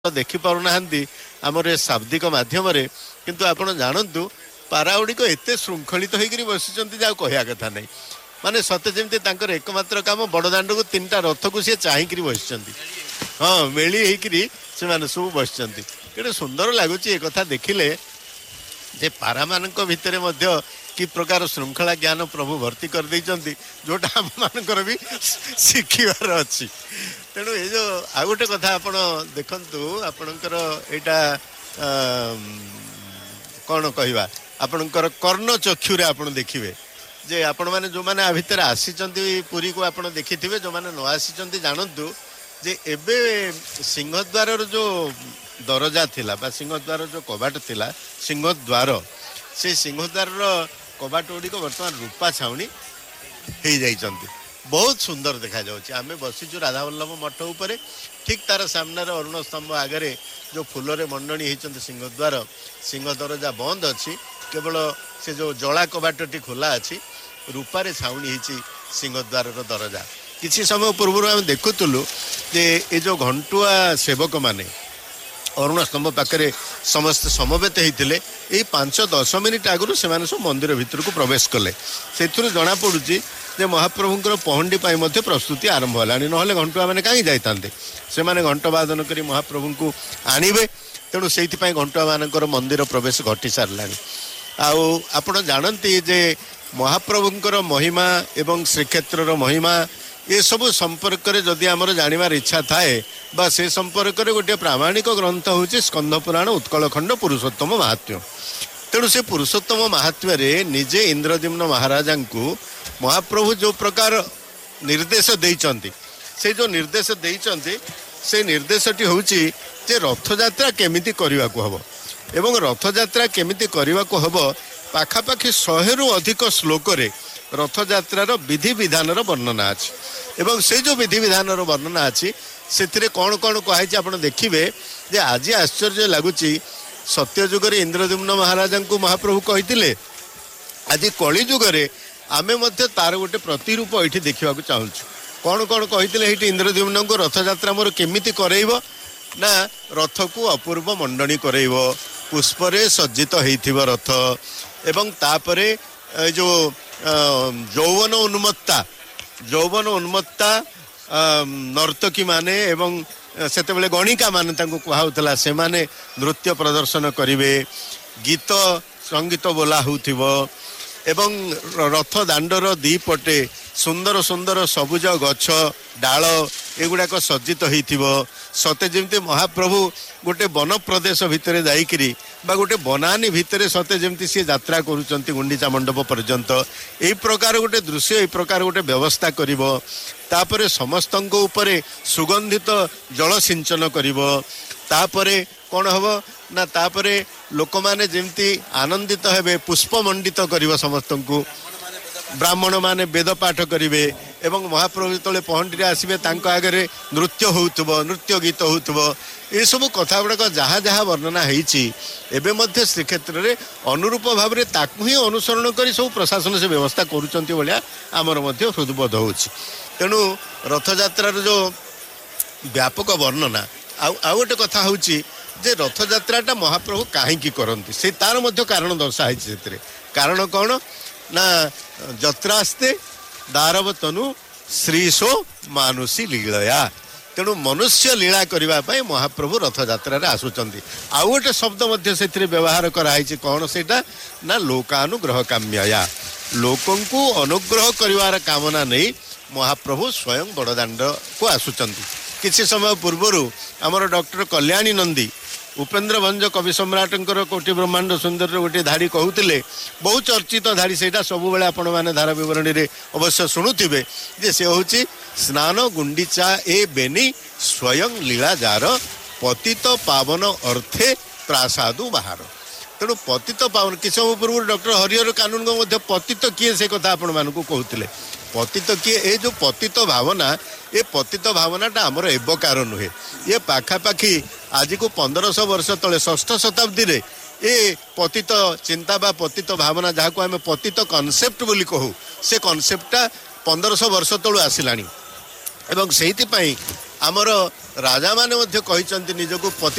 देखिपार आमर ए शाब्दिक मध्यम किंतु आपण जानतु पारागुड़िक एत श्रृंखलित होकर बसी जहाँ कहया कथा नहीं माने सते जमी एकमात्र काम बड़दाण्ड को 3टा रथ को सी चाहकर बसी हाँ मेली होकर से सब बसी केटे सुंदर लगुच एक कथा देखिले जे पारा मान भितर कि प्रकार श्रृंखला ज्ञान प्रभु भर्ती कर देइचंती जोटा हम मानकर भी शिखिबार अच्छी तेणु ये जो आ गोटे कथा आपण देखंतु आपणकर एटा कौन कहवा आपणकर कर्ण चक्षुरे आपण देखिबे जे आपण माने जो माने आ भितर आसीचंती पुरी को आपण देखिथिबे जो माने न आसीचंती जानंतु जे एबे सिंहद्वार जो दरजा थिला बा सिंहद्वार जो कबाट थिला सिंहद्वार से सिंहद्वार कबाट गुड़िक बर्तमान रूपा छाउनी हो जाइछंती बहुत सुंदर देखा जाउछि आमे बसीचु राधावल्लभ मठ उपरे ठीक तार सामने अरुण स्तंभ आगे जो फूलरे मंडणी होती सिंहद्वार सिंह दरजा बंद अच्छी केवल से जो जला कबाटी खोला अच्छी रूपारे छाउनी होती सिंहद्वार दरजा किसी समय पूर्व आम देखुलु जे ये जो घंटुआ सेवक माने अरुण स्तंभ पाखे समस्त समवेत होते यही 5-10 मिनिट आगु से सब मंदिर भितर को प्रवेश कले से जना पड़ुची जे महाप्रभुंर पहंडी प्रस्तुति आरंभ है ना घंटुआ मैंने कहीं जाते से मैंने घंट वादन कर महाप्रभु को आणवे तेणु से घंटुआ मान मंदिर प्रवेश घटी सारा आप जानती जे महाप्रभुंर महिमा एवं श्रीक्षेत्र महिमा ये सब संपर्क में जदि आमर जानवर इच्छा थाए बा से संपर्क में गोटे प्रामाणिक ग्रंथ हूँ स्कंध पुराण उत्कल खंड पुरुषोत्तम महात्म्य तेणु से पुरुषोत्तम महात्म्य निजे इंद्रद्युम्न महाराजा को महाप्रभु जो प्रकार निर्देश देइचंती से जो निर्देश देइचंती से निर्देशटी होउची जे रथयात्रा केमिति करिवा को हबो एवं रथयात्रा केमिति करिवा को हबो पाखापाखि 100 रु अधिक श्लोक रे रथयात्रार विधि विधान वर्णना अछि एवं से जो विधि विधान वर्णना अछि से कौन कौन कही आप देखिए जे आज आश्चर्य लगुच सत्यजुगर इंद्रद्युम्न महाराजा को महाप्रभु कही आज कली जुगरे आमे मध्य तार गोटे प्रतिरूप ये देखा चाहूँ कौन कौन कही इंद्रद्युम्न को रथयात्रा मोर केमिति करइब ना रथ को अपूर्व मंडणी करइब पुष्परे सज्जित होइथिबो रथ एवं तापरे जो यौवन उन्मत्ता नर्तकी माने एवं सेतेबेले गणिका माने तांको कुहाउतला से माने नृत्य प्रदर्शन करिवे गीत संगीत बोला होउथिबो एवं रथ दांडर दी पटे सुंदर सुंदर सबुज गछ डाल एगुड़ाक सज्जित होइथिबो सते जेमती महाप्रभु गोटे वन प्रदेश भितर जाइकरी बा गोटे बनानी भितर सते जेमती सी यात्रा करुचंती गुंडीचा मंडप पर्यंत एई प्रकार गोटे दृश्य एई प्रकार गोटे व्यवस्था करिवो तापरे समस्तंको उपरे सुगंधित जल सिंचन करिवो तापरे कौन हबो ना तापरे लोक माने जेमती आनंदित हेबे पुष्प मंडित करिवो समस्तंको ब्राह्मण माने वेद पाठ करिवे एवं महाप्रभु तले पहंडी आसबे तांको आगे नृत्य होउथबो नृत्य गीत होउथबो ये सब कथा गुड़ाक जहाँ जहाँ वर्णना होइछि एबे मध्य श्रीक्षेत्र रे अनुरूप भाव में ताकू ही अनुसरण कर सब प्रशासन से व्यवस्था करुचंती भलिया आमर मध्य हृदबोध होछि तेणु रथयात्रार जो व्यापक वर्णना आ गोटे कथा होछि जे रथयात्राटा महाप्रभु काहेकि करंती से तार मध्य कारण दर्शा है कारण कौन ना जत्रास्ते दारवतनु श्रीशो मानुषी लीलया तेणु मनुष्य लीला करने महाप्रभु रथयात्रा आसुचंती आउ गोटे शब्द मध्य से व्यवहार कराई कौन से ना लोकानुग्रह काम्यया लोकों को अनुग्रह करिवार कामना नहीं महाप्रभु स्वयं बड़दाण्ड को आसुचंती किसी समय पूर्वर आमर डॉक्टर कल्याणी नंदी उपेन्द्र भंज कवि सम्राट कोटि ब्रह्मांड सुंदर गोटे धाड़ी कहते बहु चर्चित धाड़ी से सब बेले आपण मैंने धारा बरणी रे अवश्य शुणुवे जे से हूँ स्नान गुंडीचा ए बेनी स्वयं लीला जार पतित पावन अर्थे प्रासादु बाहर तेणु पतित पावन किस समय पूर्व डॉक्टर हरिहर कानून पतित किए से कथा आपण मानक कहते पतित किए ए जो पतित भावना ये पतित भावनाटा आमर एबकार नुहे ये पाखापाखि आज को 1500 वर्ष तले 6ठ शताब्दी रे ये पतित चिंता बा पतित भावना जहाँ को आम पतित कनसेप्ट बोली कहू से कनसेप्टा 1500 वर्ष तलू आसिलानी एवं से आमर राजा माने निजको पति